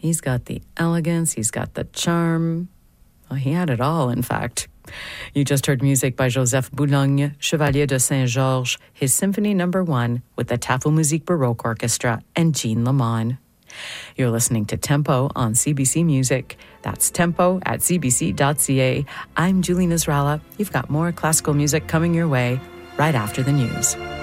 He's got the elegance, he's got the charm. Well, he had it all, in fact. You just heard music by Joseph Boulogne, Chevalier de Saint-Georges, his Symphony No. 1 with the Tafelmusik Baroque Orchestra and Jean Lamont. You're listening to Tempo on CBC Music. That's tempo at cbc.ca. I'm Julie Nasrallah. You've got more classical music coming your way right after the news.